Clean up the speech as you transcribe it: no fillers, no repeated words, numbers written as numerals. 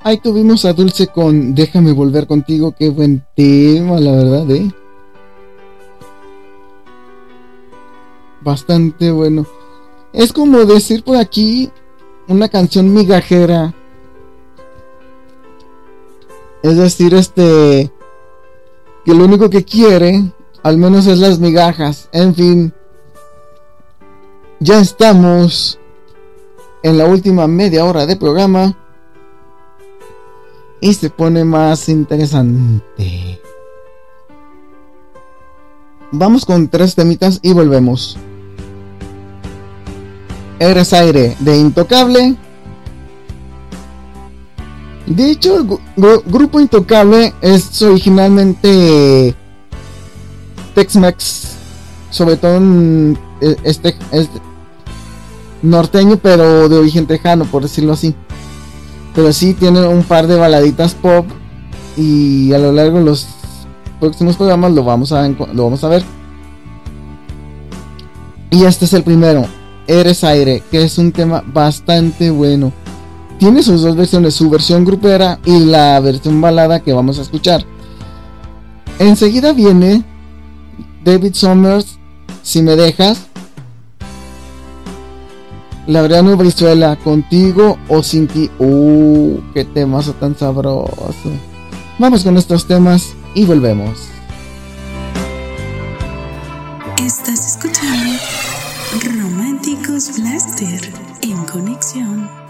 Ahí tuvimos a Dulce con Déjame volver contigo. Qué buen tema, la verdad, bastante bueno. Es como decir por aquí una canción migajera. Es decir, que lo único que quiere, al menos es las migajas. En fin, ya estamos en la última media hora de programa y se pone más interesante. Vamos con 3 temitas y volvemos. Eres aire de Intocable. De hecho, el grupo Intocable es originalmente Tex-Mex, sobre todo es norteño, pero de origen tejano, por decirlo así. Pero sí tienen un par de baladitas pop y a lo largo de los próximos programas lo vamos a ver. Y este es el primero, Eres aire, que es un tema bastante bueno. Tiene sus 2 versiones, su versión grupera y la versión balada que vamos a escuchar. Enseguida viene David Summers, Si me dejas. Laureano Brizuela, Contigo o Sin ti. Qué temazo tan sabroso. Vamos con estos temas y volvemos. Estás escuchando Románticos Blaster en Conexión.